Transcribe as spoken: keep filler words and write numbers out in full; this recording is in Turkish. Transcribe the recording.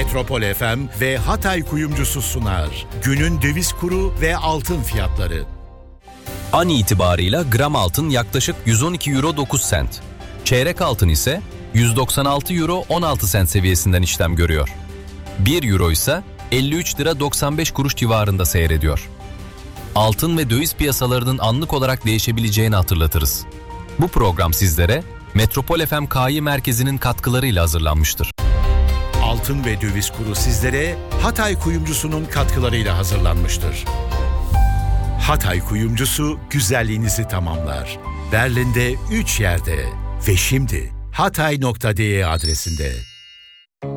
Metropol F M ve Hatay Kuyumcusu sunar. Günün döviz kuru ve altın fiyatları. An itibarıyla gram altın yaklaşık yüz on iki euro dokuz sent. Çeyrek altın ise yüz doksan altı euro on altı sent seviyesinden işlem görüyor. bir euro ise elli üç lira doksan beş kuruş civarında seyrediyor. Altın ve döviz piyasalarının anlık olarak değişebileceğini hatırlatırız. Bu program sizlere Metropol F M K I merkezinin katkılarıyla hazırlanmıştır. Altın ve döviz kuru sizlere Hatay Kuyumcusu'nun katkılarıyla hazırlanmıştır. Hatay Kuyumcusu güzelliğinizi tamamlar. Berlin'de üç yerde ve şimdi hatay nokta de adresinde.